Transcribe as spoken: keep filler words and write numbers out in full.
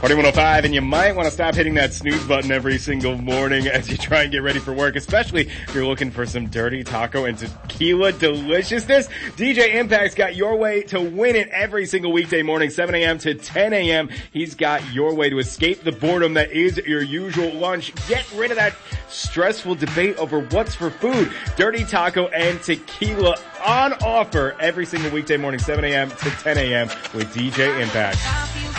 Party one oh five, and you might want to stop hitting that snooze button every single morning as you try and get ready for work, especially if you're looking for some dirty taco and tequila deliciousness. D J Impact's got your way to win it every single weekday morning, seven a.m. to ten a.m. He's got your way to escape the boredom that is your usual lunch. Get rid of that stressful debate over what's for food. Dirty taco and tequila on offer every single weekday morning, seven a.m. to ten a.m. with D J Impact.